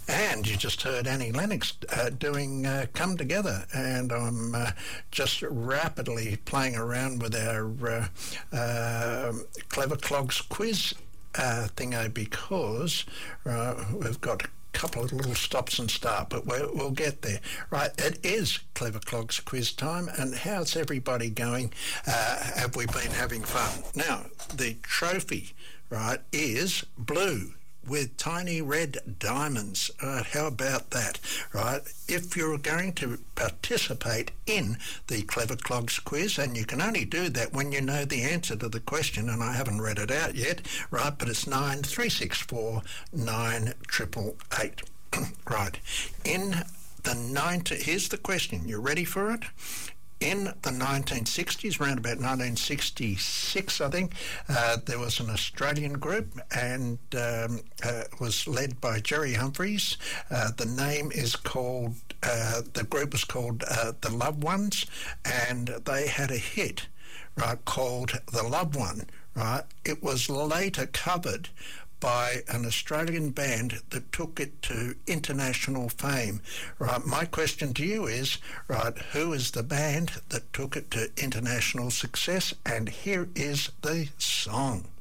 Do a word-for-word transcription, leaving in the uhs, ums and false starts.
And you just heard Annie Lennox uh, doing uh, Come Together, and I'm uh, just rapidly playing around with our uh, uh, Clever Clogs quiz uh, thingo, because uh, we've got couple of little stops and start, but we'll, we'll get there. Right, it is Clever Clogs quiz time, and how's everybody going? Uh, have we been having fun? Now, the trophy, right, is blue with tiny red diamonds. Right, how about that? Right, if you're going to participate in the Clever Clogs quiz, and you can only do that when you know the answer to the question, and I haven't read it out yet, right, but it's nine three six four nine triple eight. Right, in the ninety, here's the question, you ready for it? In the nineteen sixties, around about nineteen sixty-six, I think, uh, there was an Australian group, and um, uh, was led by Jerry Humphries. Uh, the name is called, uh, the group was called uh, The Loved Ones, and they had a hit, right, called The Loved One, right? It was later covered by an Australian band that took it to international fame. Right, my question to you is, right, who is the band that took it to international success? And here is the song.